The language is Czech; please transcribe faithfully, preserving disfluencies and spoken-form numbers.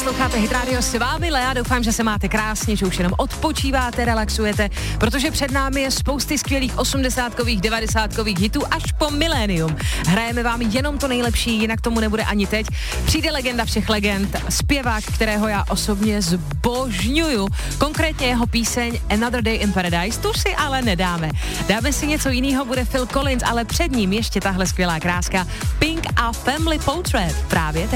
posloucháte Hit Radio s vámi Lea, doufám, že se máte krásně, že už jenom odpočíváte, relaxujete, protože před námi je spousty skvělých osmdesátkových, devadesátkových hitů až po milénium. Hrajeme vám jenom to nejlepší, jinak tomu nebude ani teď. Přijde legenda všech legend, zpěvák, kterého já osobně zbožňuju, konkrétně jeho píseň Another Day in Paradise, tu si ale nedáme. Dáme si něco jiného, bude Phil Collins, ale před ním ještě tahle skvělá kráska Pink a Family Portrait právě teď.